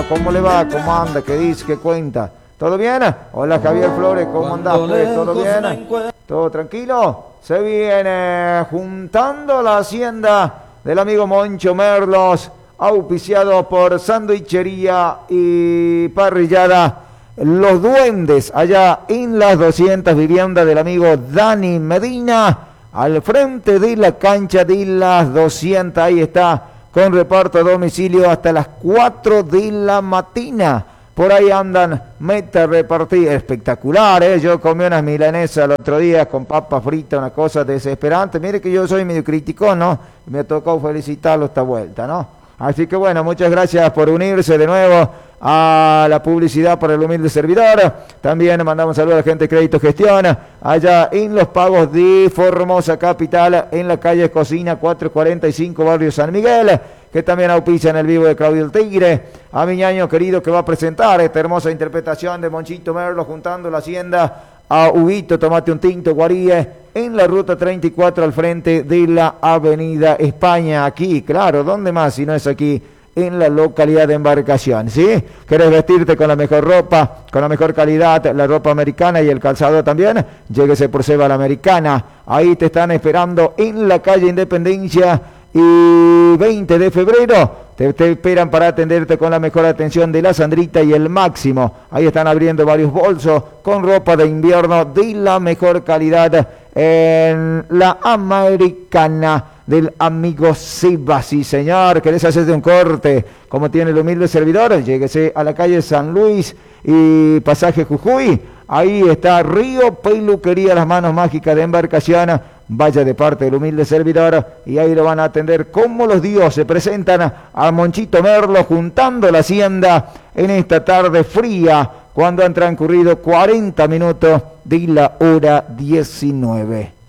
¿Cómo le va? ¿Cómo anda? ¿Qué dice? ¿Qué cuenta? ¿Todo bien? Hola Javier Flores, ¿cómo andás? Pues? ¿Todo bien? ¿Todo tranquilo? Se viene juntando la hacienda del amigo Moncho Merlos, auspiciado por Sandwichería y Parrillada Los Duendes, allá en las 200 viviendas del amigo Dani Medina, al frente de la cancha de las 200, ahí está, con reparto a domicilio hasta las 4 de la mañana. Por ahí andan, meta repartida, espectacular, ¿eh? Yo comí unas milanesas el otro día con papa frita, una cosa desesperante. Mire que yo soy medio crítico, ¿no? Me ha tocado felicitarlo esta vuelta, ¿no? Así que bueno, muchas gracias por unirse de nuevo a la publicidad por el humilde servidor. También mandamos saludos a la gente de Crédito Gestión, allá en Los Pagos de Formosa Capital, en la calle Cocina 445, barrio San Miguel, que también auspician el vivo de Claudio el Tigre, a mi ñaño querido que va a presentar esta hermosa interpretación de Monchito Merlo juntando la hacienda a Huguito, Tomate un Tinto, Guaríe, en la ruta 34 al frente de la avenida España, aquí, claro, ¿dónde más si no es aquí? En la localidad de Embarcación, ¿sí? ¿Querés vestirte con la mejor ropa, con la mejor calidad, la ropa americana y el calzado también? Lléguese por Seba la Americana, ahí te están esperando en la calle Independencia y 20 de febrero, te esperan para atenderte con la mejor atención de la Sandrita y el Máximo. Ahí están abriendo varios bolsos con ropa de invierno de la mejor calidad en la Americana del amigo Seba. Sí, señor, ¿querés hacerte un corte como tiene el humilde servidor? Lléguese a la calle San Luis y pasaje Jujuy. Ahí está Río Peluquería, las manos mágicas de Embarcación. Vaya de parte del humilde servidor y ahí lo van a atender como los dioses. Se presentan a Monchito Merlo juntando la hacienda en esta tarde fría cuando han transcurrido 40 minutos de la hora 19.